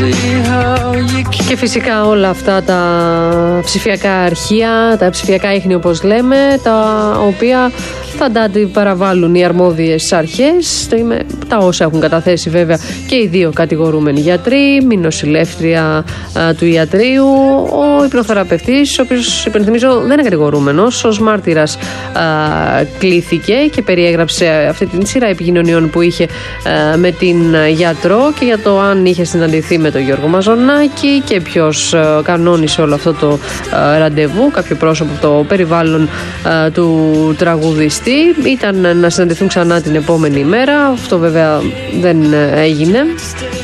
Και φυσικά όλα αυτά τα ψηφιακά αρχεία, τα ψηφιακά ίχνη όπως λέμε, τα οποία θα τα παραβάλλουν οι αρμόδιες αρχές, τα όσα έχουν καταθέσει βέβαια και οι δύο κατηγορούμενοι γιατροί, μη νοσηλεύτρια του ιατρείου, ο υπνοθεραπευτής, ο οποίος υπενθυμίζω δεν είναι κατηγορούμενος, ως μάρτυρας κλήθηκε και περιέγραψε αυτή την σειρά επικοινωνιών που είχε με την γιατρό και για το αν είχε συναντηθεί με τον Γιώργο Μαζονάκη και ποιος κανόνισε όλο αυτό το ραντεβού, κάποιο πρόσωπο από το περιβάλλον του τραγουδιστή. Ήταν να συναντηθούν ξανά την επόμενη μέρα. Αυτό βέβαια δεν έγινε.